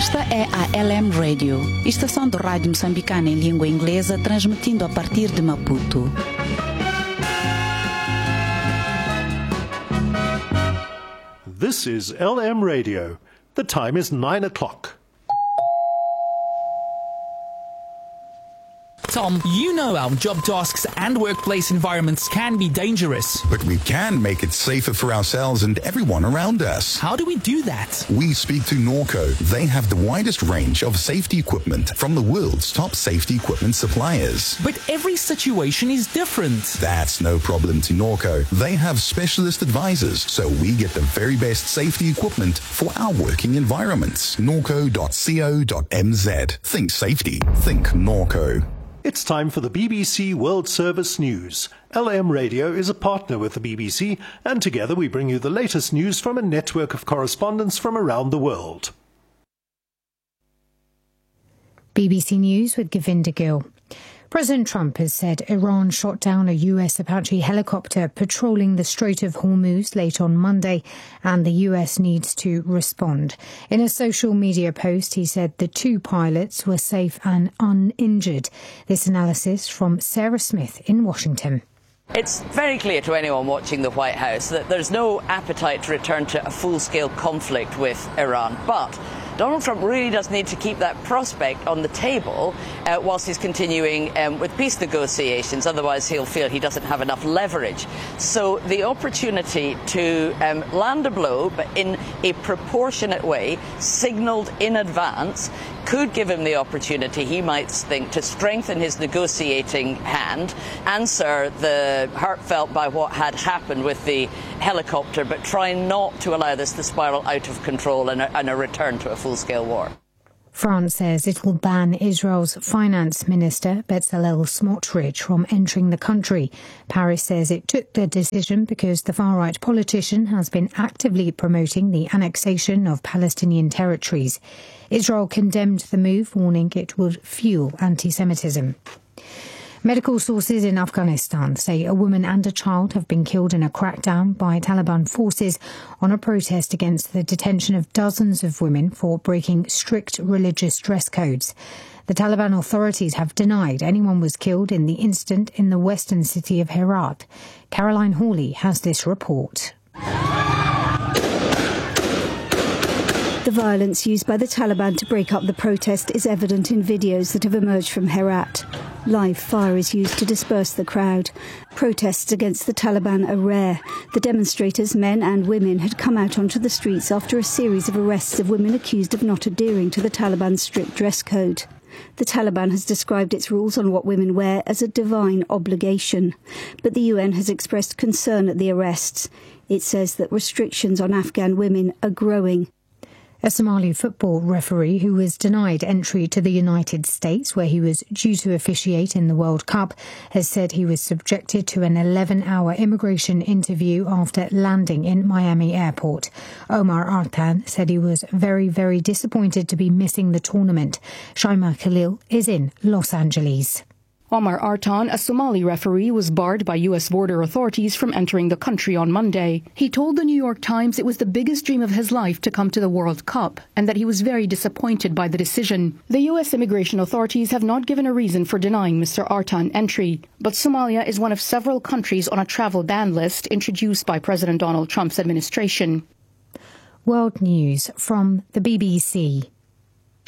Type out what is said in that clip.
Esta é a LM Radio, estação de rádio moçambicana em língua inglesa, transmitindo a partir de Maputo. This is LM Radio. The time is 9 o'clock. Tom, you know our job tasks and workplace environments can be dangerous. But we can make it safer for ourselves and everyone around us. How do we do that? We speak to Norco. They have the widest range of safety equipment from the world's top safety equipment suppliers. But every situation is different. That's no problem to Norco. They have specialist advisors, so we get the very best safety equipment for our working environments. Norco.co.mz. Think safety. Think Norco. It's time for the BBC World Service News. LM Radio is a partner with the BBC, and together we bring you the latest news from a network of correspondents from around the world. BBC News with Govinda Gill. President Trump has said Iran shot down a US Apache helicopter patrolling the Strait of Hormuz late on Monday, and the US needs to respond. In a social media post, he said the two pilots were safe and uninjured. This analysis from Sarah Smith in Washington. It's very clear to anyone watching the White House that there's no appetite to return to a full-scale conflict with Iran, but Donald Trump really does need to keep that prospect on the table whilst he's continuing with peace negotiations. Otherwise, he'll feel he doesn't have enough leverage. So the opportunity to land a blow, but in a proportionate way, signalled in advance, could give him the opportunity, he might think, to strengthen his negotiating hand, answer the heartfelt by what had happened with the helicopter, but try not to allow this to spiral out of control and a return to a full-scale war. France says it will ban Israel's finance minister, Bezalel Smotrich, from entering the country. Paris says it took the decision because the far-right politician has been actively promoting the annexation of Palestinian territories. Israel condemned the move, warning it would fuel anti-Semitism. Medical sources in Afghanistan say a woman and a child have been killed in a crackdown by Taliban forces on a protest against the detention of dozens of women for breaking strict religious dress codes. The Taliban authorities have denied anyone was killed in the incident in the western city of Herat. Caroline Hawley has this report. The violence used by the Taliban to break up the protest is evident in videos that have emerged from Herat. Live fire is used to disperse the crowd. Protests against the Taliban are rare. The demonstrators, men and women, had come out onto the streets after a series of arrests of women accused of not adhering to the Taliban's strict dress code. The Taliban has described its rules on what women wear as a divine obligation. But the UN has expressed concern at the arrests. It says that restrictions on Afghan women are growing. A Somali football referee who was denied entry to the United States, where he was due to officiate in the World Cup, has said he was subjected to an 11-hour immigration interview after landing in Miami Airport. Omar Artan said he was very, very disappointed to be missing the tournament. Shaima Khalil is in Los Angeles. Omar Artan, a Somali referee, was barred by U.S. border authorities from entering the country on Monday. He told the New York Times it was the biggest dream of his life to come to the World Cup and that he was very disappointed by the decision. The U.S. immigration authorities have not given a reason for denying Mr. Artan entry, but Somalia is one of several countries on a travel ban list introduced by President Donald Trump's administration. World News from the BBC.